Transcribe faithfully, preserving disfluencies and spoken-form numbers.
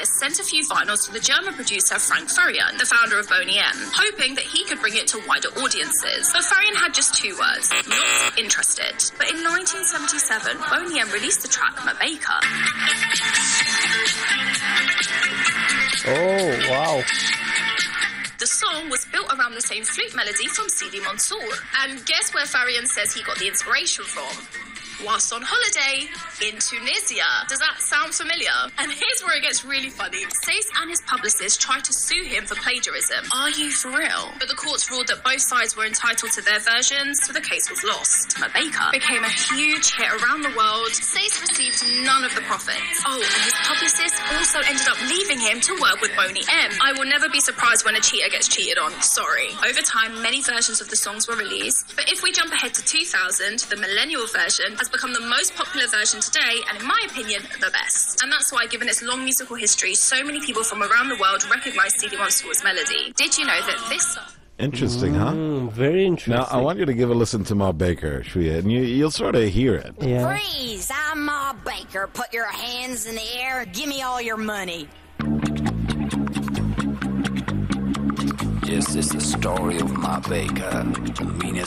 artist sent a few vinyls to the German producer Frank Farian, the founder of Boney M, hoping that he could bring it to wider audiences. But Farian had just two words: not interested. But in nineteen seventy-seven, Boney M released the track Mabeka. Oh, wow. The song was built around the same flute melody from Sidi Mansour. And guess where Farian says he got the inspiration from? Whilst on holiday in Tunisia. Does that sound familiar? And here's where it gets really funny. Sace and his publicist tried to sue him for plagiarism. Are you for real? But the courts ruled that both sides were entitled to their versions, so the case was lost. Mabeka became a huge hit around the world. Sace received none of the profits. Oh, and his publicist also ended up leaving him to work with Boney M. I will never be surprised when a cheater gets cheated on. Sorry. Over time, many versions of the songs were released. But if we jump ahead to two thousand, the millennial version has become the most popular version today, and in my opinion, the best. And that's why, given its long musical history, so many people from around the world recognize Sidi Mansour's melody. Did you know that this... Interesting, huh? Mm, very interesting. Now, I want you to give a listen to Ma Baker, Shreya, and you, you'll sort of hear it. Yeah. Freeze! I'm Ma Baker. Put your hands in the air. Give me all your money. Yes, it's the story of Ma Baker, the meanest